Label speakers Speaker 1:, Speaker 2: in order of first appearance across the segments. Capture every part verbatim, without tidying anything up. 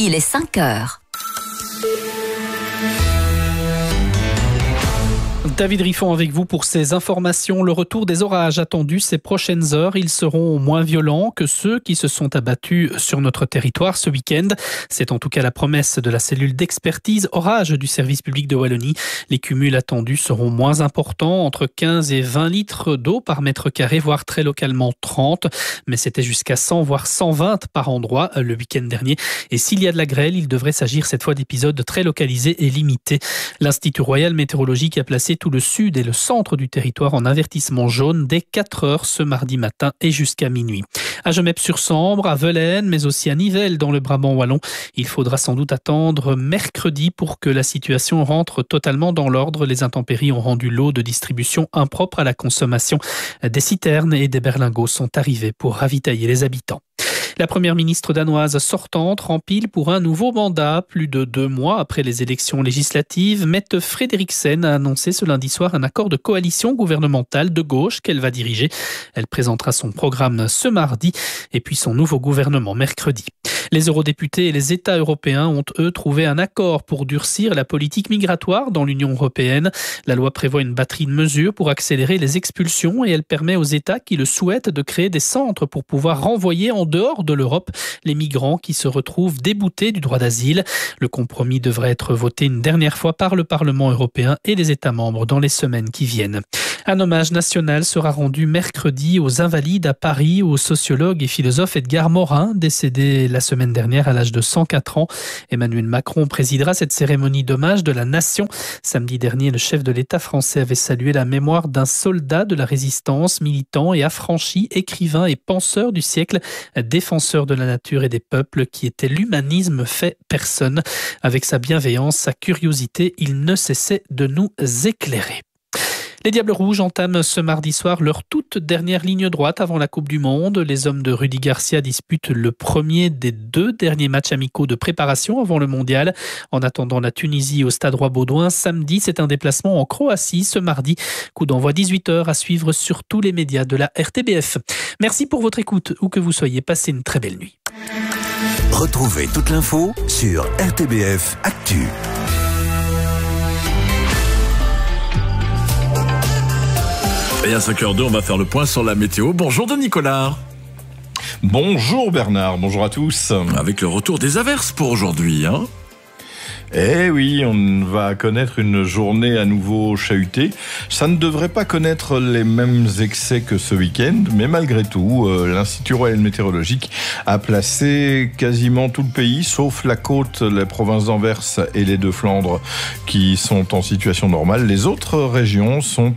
Speaker 1: il est cinq heures.
Speaker 2: David Riffon avec vous pour ces informations. Le retour des orages attendus ces prochaines heures. Ils seront moins violents que ceux qui se sont abattus sur notre territoire ce week-end. C'est en tout cas la promesse de la cellule d'expertise orage du service public de Wallonie. Les cumuls attendus seront moins importants, entre quinze et vingt litres d'eau par mètre carré, voire très localement trente. Mais c'était jusqu'à cent, voire cent vingt par endroit le week-end dernier. Et s'il y a de la grêle, il devrait s'agir cette fois d'épisodes très localisés et limités. L'Institut royal météorologique a placé tout le sud et le centre du territoire en avertissement jaune dès quatre heures ce mardi matin et jusqu'à minuit. À Gemep-sur-Sambre, à Velaine, mais aussi à Nivelles dans le Brabant wallon, il faudra sans doute attendre mercredi pour que la situation rentre totalement dans l'ordre. Les intempéries ont rendu l'eau de distribution impropre à la consommation. Des citernes et des berlingots sont arrivés pour ravitailler les habitants. La première ministre danoise sortante rempile pour un nouveau mandat. Plus de deux mois après les élections législatives, Mette Frederiksen a annoncé ce lundi soir un accord de coalition gouvernementale de gauche qu'elle va diriger. Elle présentera son programme ce mardi et puis son nouveau gouvernement mercredi. Les eurodéputés et les États européens ont, eux, trouvé un accord pour durcir la politique migratoire dans l'Union européenne. La loi prévoit une batterie de mesures pour accélérer les expulsions et elle permet aux États qui le souhaitent de créer des centres pour pouvoir renvoyer en dehors de l'Europe les migrants qui se retrouvent déboutés du droit d'asile. Le compromis devrait être voté une dernière fois par le Parlement européen et les États membres dans les semaines qui viennent. Un hommage national sera rendu mercredi aux Invalides à Paris, au sociologue et philosophe Edgar Morin, décédé la semaine dernière à l'âge de cent quatre ans. Emmanuel Macron présidera cette cérémonie d'hommage de la nation. Samedi dernier, le chef de l'État français avait salué la mémoire d'un soldat de la résistance, militant et affranchi, écrivain et penseur du siècle, défenseur de la nature et des peuples, qui était l'humanisme fait personne. Avec sa bienveillance, sa curiosité, il ne cessait de nous éclairer. Les Diables Rouges entament ce mardi soir leur toute dernière ligne droite avant la Coupe du Monde. Les hommes de Rudy Garcia disputent le premier des deux derniers matchs amicaux de préparation avant le mondial. En attendant la Tunisie au Stade Roi-Baudouin, samedi, c'est un déplacement en Croatie ce mardi. Coup d'envoi dix-huit heures à suivre sur tous les médias de la R T B F. Merci pour votre écoute, où que vous soyez. Passez une très belle nuit.
Speaker 3: Retrouvez toute l'info sur R T B F Actu.
Speaker 4: Et à cinq heures deux, on va faire le point sur la météo. Bonjour de Nicolas.
Speaker 5: Bonjour Bernard, bonjour à tous.
Speaker 4: Avec le retour des averses pour aujourd'hui, hein.
Speaker 5: Eh oui, on va connaître une journée à nouveau chahutée. Ça ne devrait pas connaître les mêmes excès que ce week-end, mais malgré tout, euh, l'Institut royal météorologique a placé quasiment tout le pays, sauf la côte, les provinces d'Anvers et les deux Flandres, qui sont en situation normale. Les autres régions sont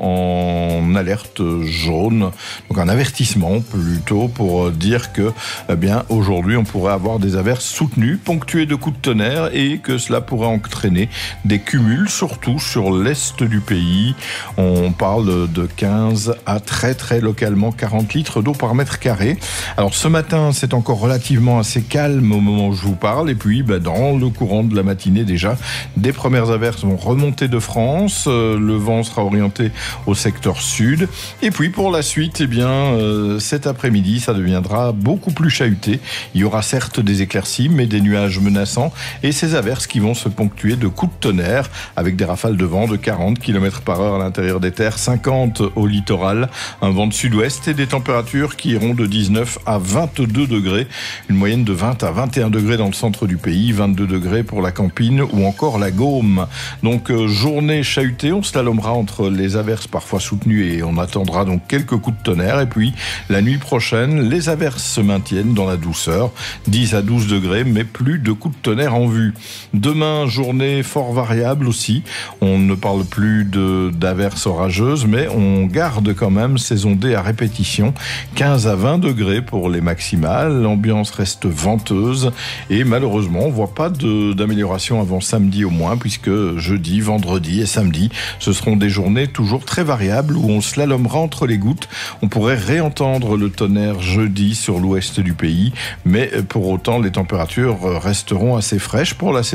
Speaker 5: en, en alerte jaune, donc un avertissement plutôt pour dire que, eh bien, aujourd'hui, on pourrait avoir des averses soutenues, ponctuées de coups de tonnerre et que cela pourrait entraîner des cumuls, surtout sur l'est du pays. On parle de quinze à très très localement quarante litres d'eau par mètre carré. Alors ce matin, c'est encore relativement assez calme au moment où je vous parle. Et puis, bah, dans le courant de la matinée déjà, des premières averses vont remonter de France. Euh, le vent sera orienté au secteur sud. Et puis pour la suite, eh bien, euh, cet après-midi, ça deviendra beaucoup plus chahuté. Il y aura certes des éclaircies, mais des nuages menaçants et ces averses qui vont se ponctuer de coups de tonnerre avec des rafales de vent de quarante kilomètres par heure à l'intérieur des terres, cinquante au littoral, un vent de sud-ouest et des températures qui iront de dix-neuf à vingt-deux degrés, une moyenne de vingt à vingt et un degrés dans le centre du pays, vingt-deux degrés pour la Campine ou encore la Gaume. Donc euh, journée chahutée, on slalomera entre les averses parfois soutenues et on attendra donc quelques coups de tonnerre et puis la nuit prochaine, les averses se maintiennent dans la douceur, dix à douze degrés mais plus de coups de tonnerre en vue. Demain, journée fort variable aussi. On ne parle plus de, d'averses orageuses, mais on garde quand même ces ondées à répétition. quinze à vingt degrés pour les maximales. L'ambiance reste venteuse et malheureusement, on ne voit pas de, d'amélioration avant samedi au moins, puisque jeudi, vendredi et samedi, ce seront des journées toujours très variables où on slalomera entre les gouttes. On pourrait réentendre le tonnerre jeudi sur l'ouest du pays, mais pour autant, les températures resteront assez fraîches pour la saison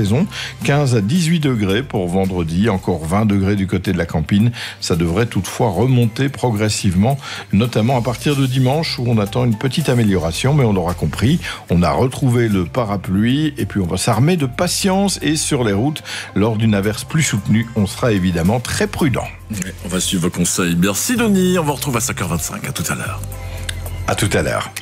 Speaker 5: saison. quinze à dix-huit degrés pour vendredi, encore vingt degrés du côté de la Campine. Ça devrait toutefois remonter progressivement, notamment à partir de dimanche où on attend une petite amélioration, mais on l'aura compris, on a retrouvé le parapluie et puis on va s'armer de patience et sur les routes, lors d'une averse plus soutenue, on sera évidemment très prudent.
Speaker 4: Ouais, on va suivre vos conseils. Merci Denis, on vous retrouve à cinq heures vingt-cinq. À tout à l'heure.
Speaker 5: À tout à l'heure.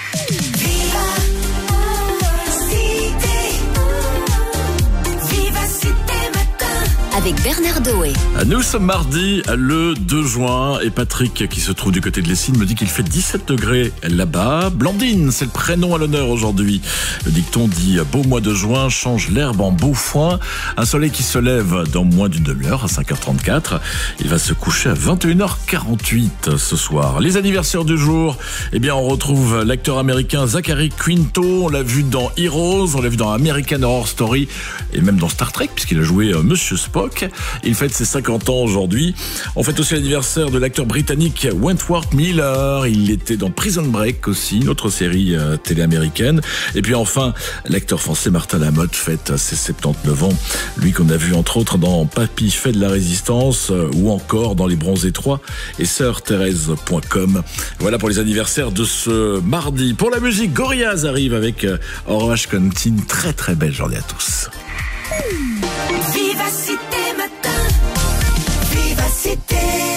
Speaker 1: Avec Bernard Doé.
Speaker 4: Nous sommes mardi le deux juin et Patrick, qui se trouve du côté de l'Essine, me dit qu'il fait dix-sept degrés là-bas. Blandine, c'est le prénom à l'honneur aujourd'hui. Le dicton dit beau mois de juin, change l'herbe en beau foin. Un soleil qui se lève dans moins d'une demi-heure à cinq heures trente-quatre. Il va se coucher à vingt et une heures quarante-huit ce soir. Les anniversaires du jour, eh bien on retrouve l'acteur américain Zachary Quinto. On l'a vu dans Heroes, on l'a vu dans American Horror Story et même dans Star Trek puisqu'il a joué euh, Monsieur Spock. Il fête ses cinquante ans aujourd'hui. On fête aussi l'anniversaire de l'acteur britannique Wentworth Miller. Il était dans Prison Break aussi, une autre série euh, télé américaine. Et puis enfin, l'acteur français Martin Lamotte fête ses soixante-dix-neuf ans. Lui qu'on a vu entre autres dans Papy fait de la résistance euh, ou encore dans Les Bronzés trois et sœur thérèse point com. Voilà pour les anniversaires de ce mardi. Pour la musique, Gorillaz arrive avec euh, Orange County. Très très belle journée à tous.
Speaker 1: Vivacité matin, Vivacité.